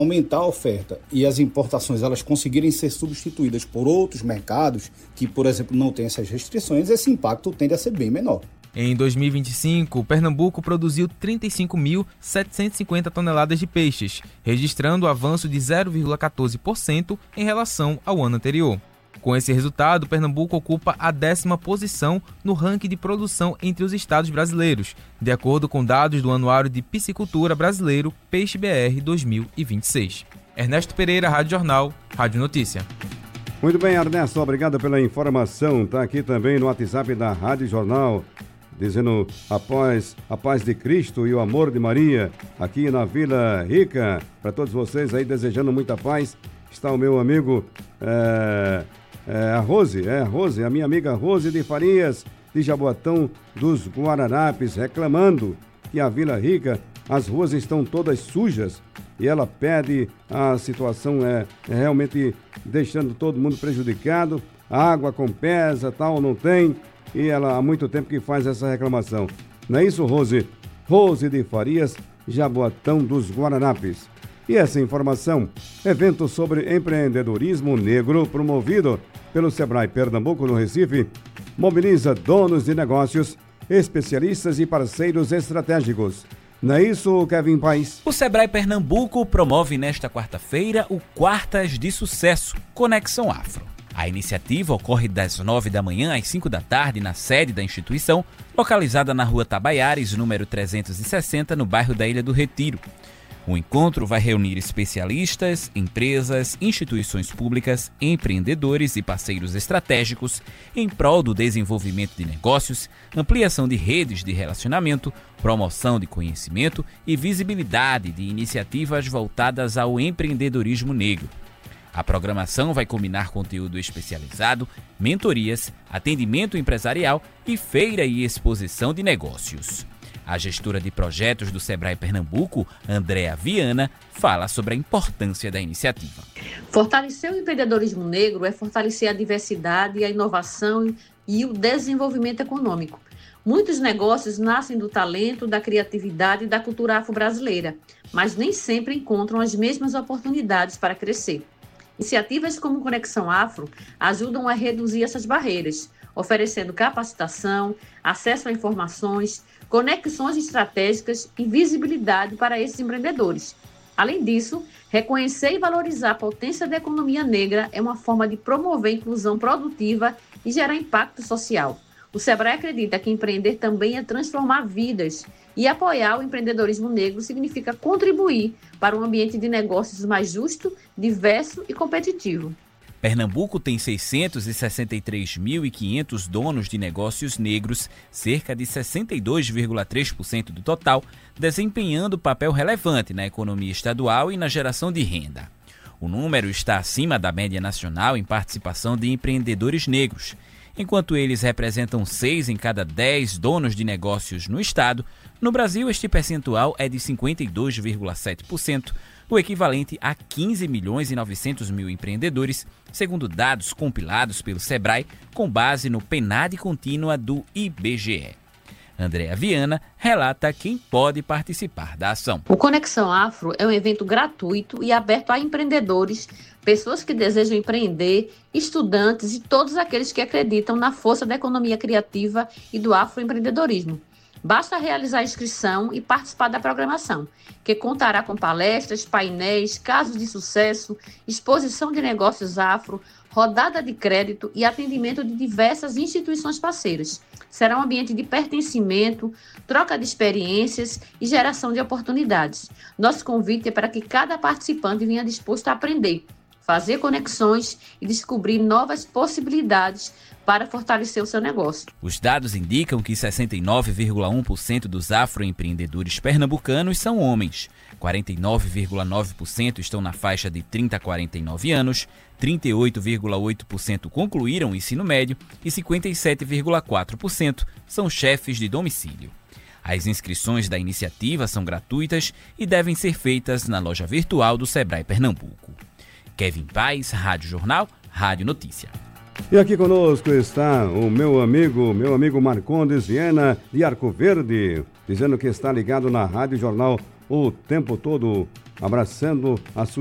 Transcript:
aumentar a oferta e as importações elas conseguirem ser substituídas por outros mercados que, por exemplo, não têm essas restrições, esse impacto tende a ser bem menor. Em 2025, Pernambuco produziu 35.750 toneladas de peixes, registrando avanço de 0,14% em relação ao ano anterior. Com esse resultado, Pernambuco ocupa a 10ª posição no ranking de produção entre os estados brasileiros, de acordo com dados do Anuário de Piscicultura Brasileiro Peixe BR 2026. Ernesto Pereira, Rádio Jornal, Rádio Notícia. Muito bem, Ernesto, obrigado pela informação. Está aqui também no WhatsApp da Rádio Jornal, dizendo a paz de Cristo e o amor de Maria, aqui na Vila Rica. Para todos vocês aí, desejando muita paz, está o meu amigo... a Rose, a minha amiga Rose de Farias, de Jaboatão dos Guararapes, reclamando que a Vila Rica, as ruas estão todas sujas e ela pede, a situação é realmente deixando todo mundo prejudicado, a água com pesa, tal, não tem, e ela há muito tempo que faz essa reclamação. Não é isso, Rose? Rose de Farias, Jaboatão dos Guararapes. E essa informação, evento sobre empreendedorismo negro promovido pelo Sebrae Pernambuco no Recife, mobiliza donos de negócios, especialistas e parceiros estratégicos. Não é isso, Kevin Paes? O Sebrae Pernambuco promove nesta quarta-feira o Quartas de Sucesso, Conexão Afro. A iniciativa ocorre das 9 da manhã às 5 da tarde na sede da instituição, localizada na Rua Tabaiares, número 360, no bairro da Ilha do Retiro. O encontro vai reunir especialistas, empresas, instituições públicas, empreendedores e parceiros estratégicos em prol do desenvolvimento de negócios, ampliação de redes de relacionamento, promoção de conhecimento e visibilidade de iniciativas voltadas ao empreendedorismo negro. A programação vai combinar conteúdo especializado, mentorias, atendimento empresarial e feira e exposição de negócios. A gestora de projetos do Sebrae Pernambuco, Andréa Viana, fala sobre a importância da iniciativa. Fortalecer o empreendedorismo negro é fortalecer a diversidade, a inovação e o desenvolvimento econômico. Muitos negócios nascem do talento, da criatividade e da cultura afro-brasileira, mas nem sempre encontram as mesmas oportunidades para crescer. Iniciativas como Conexão Afro ajudam a reduzir essas barreiras, oferecendo capacitação, acesso a informações, conexões estratégicas e visibilidade para esses empreendedores. Além disso, reconhecer e valorizar a potência da economia negra é uma forma de promover a inclusão produtiva e gerar impacto social. O Sebrae acredita que empreender também é transformar vidas e apoiar o empreendedorismo negro significa contribuir para um ambiente de negócios mais justo, diverso e competitivo. Pernambuco tem 663.500 donos de negócios negros, cerca de 62,3% do total, desempenhando papel relevante na economia estadual e na geração de renda. O número está acima da média nacional em participação de empreendedores negros. Enquanto eles representam 6 em cada 10 donos de negócios no estado, no Brasil este percentual é de 52,7%, o equivalente a 15.900.000 empreendedores, segundo dados compilados pelo Sebrae com base no PNAD contínua do IBGE. Andréa Viana relata quem pode participar da ação. O Conexão Afro é um evento gratuito e aberto a empreendedores, pessoas que desejam empreender, estudantes e todos aqueles que acreditam na força da economia criativa e do afroempreendedorismo. Basta realizar a inscrição e participar da programação, que contará com palestras, painéis, casos de sucesso, exposição de negócios afro, rodada de crédito e atendimento de diversas instituições parceiras. Será um ambiente de pertencimento, troca de experiências e geração de oportunidades. Nosso convite é para que cada participante venha disposto a aprender, fazer conexões e descobrir novas possibilidades para fortalecer o seu negócio. Os dados indicam que 69,1% dos afroempreendedores pernambucanos são homens, 49,9% estão na faixa de 30 a 49 anos, 38,8% concluíram o ensino médio e 57,4% são chefes de domicílio. As inscrições da iniciativa são gratuitas e devem ser feitas na loja virtual do Sebrae Pernambuco. Kevin Paes, Rádio Jornal, Rádio Notícia. E aqui conosco está o meu amigo Marcondes Viana, de Arco Verde, dizendo que está ligado na Rádio Jornal o tempo todo. abraçando a sua